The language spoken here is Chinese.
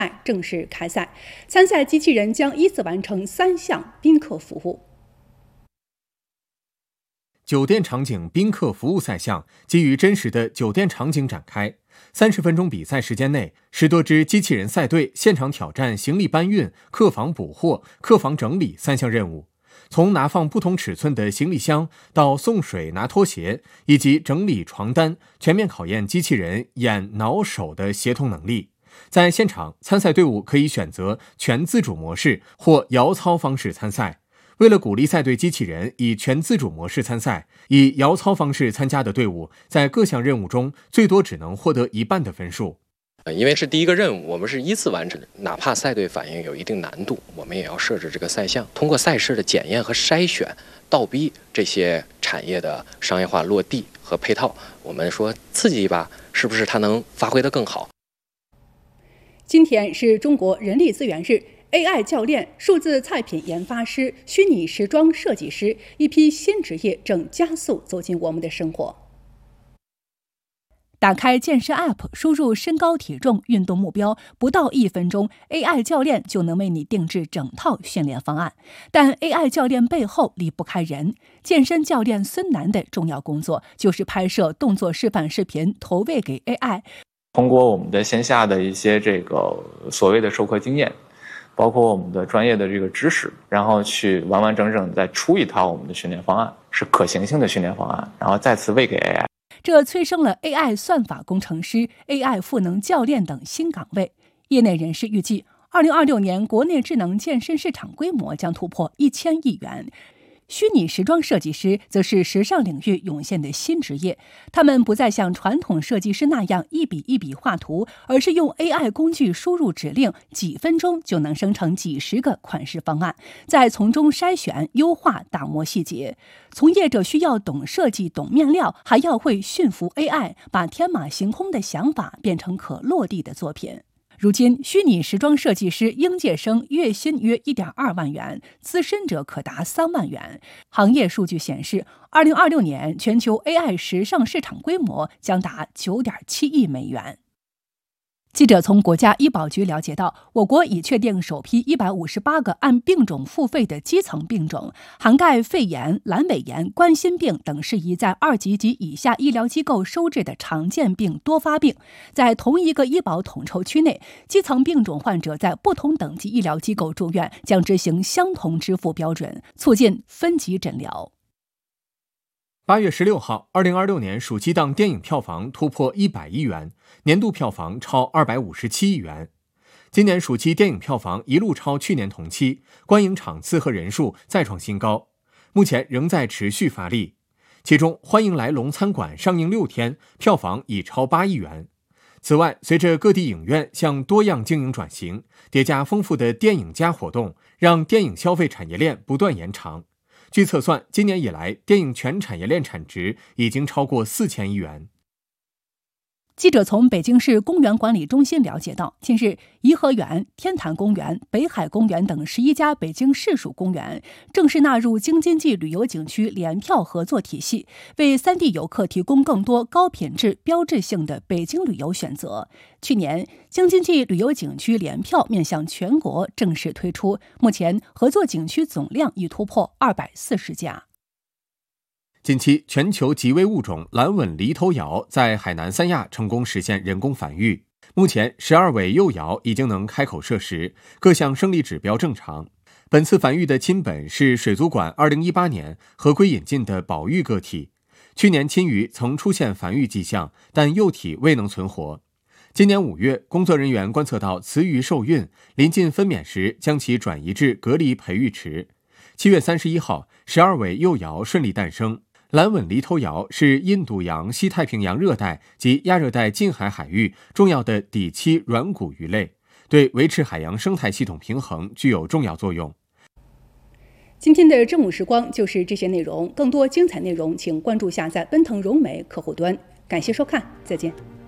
正式开赛，参赛机器人将依次完成3项宾客服务。 酒店场景宾客服务赛项基于真实的酒店场景展开，30分钟比赛时间内，10多支机器人赛队现场挑战行李搬运、客房补货、客房整理3项任务，从拿放不同尺寸的行李箱到送水拿拖鞋，以及整理床单，全面考验机器人眼脑手的协同能力。在现场，参赛队伍可以选择全自主模式或摇操方式参赛。为了鼓励赛队机器人以全自主模式参赛，以摇操方式参加的队伍在各项任务中最多只能获得1半的分数。 因为是第一个任务，我们是依次完成，哪怕赛队反应有一定难度，我们也要设置这个赛项，通过赛事的检验和筛选，倒逼这些产业的商业化落地和配套。我们说刺激一把，是不是它能发挥得更好？ 今天是中国人力资源日。AI 教练、数字菜品研发师、虚拟时装设计师，一批新职业正加速走进我们的生活。打开健身 App， 输入身高体重、运动目标，不到1分钟 ，AI 教练就能为你定制整套训练方案。但 AI 教练背后离不开人，健身教练孙楠的重要工作就是拍摄动作示范视频，投喂给 AI。 通过我们的线下的一些所谓的授课经验，包括我们的专业的这个知识，然后去完完整整再出一套我们的训练方案，是可行性的训练方案，然后再次喂给 AI。 这催生了 AI 算法工程师、AI 赋能教练等新岗位。业内人士预计，2026年国内智能健身市场规模将突破1000亿元。虚拟时装设计师则是时尚领域涌现的新职业，他们不再像传统设计师那样一笔一笔画图，而是用 AI 工具输入指令，几分钟就能生成几十个款式方案，再从中筛选、优化、打磨细节。从业者需要懂设计、懂面料，还要会驯服 AI， 把天马行空的想法变成可落地的作品。如今，虚拟时装设计师应届生月薪约1.2万元，资深者可达3万元。行业数据显示，2026年全球 AI 时尚市场规模将达9.7亿美元。记者从国家医保局了解到，我国已确定首批158个按病种付费的基层病种，涵盖肺炎、阑尾炎、冠心病等适宜在2级及以下医疗机构收治的常见病多发病。在同一个医保统筹区内，基层病种患者在不同等级医疗机构住院将执行相同支付标准，促进分级诊疗。 8月16号，2026年暑期档电影票房突破100亿元，年度票房超257亿元。今年暑期电影票房一路超去年同期，观影场次和人数再创新高，目前仍在持续发力。其中，《欢迎来龙餐馆》上映6天，票房已超8亿元。此外，随着各地影院向多样经营转型，叠加丰富的电影加活动，让电影消费产业链不断延长。据测算，今年以来，电影全产业链产值已经超过4000亿元。 记者从北京市公园管理中心了解到，近日，颐和园、天坛公园、北海公园等11家北京市属公园正式纳入京津冀旅游景区联票合作体系，为3地游客提供更多高品质、标志性的北京旅游选择。去年，京津冀旅游景区联票面向全国正式推出，目前合作景区总量已突破240家。 近期，全球极危物种蓝吻犁头鹞在海南三亚成功实现人工繁育。目前，12尾幼鹞已经能开口摄食，各项生理指标正常。本次繁育的亲本是水族馆2018年合规引进的保育个体。去年亲鱼曾出现繁育迹象，但幼体未能存活。今年5月，工作人员观测到雌鱼受孕，临近分娩时将其转移至隔离培育池。7月31号，12尾幼鹞顺利诞生。蓝吻犁头鹞是印度洋西太平洋热带及亚热带近海海域重要的底栖软骨鱼类，对维持海洋生态系统平衡具有重要作用。 今天的正午时光就是这些内容，更多精彩内容请关注下载奔腾融媒客户端。感谢收看，再见。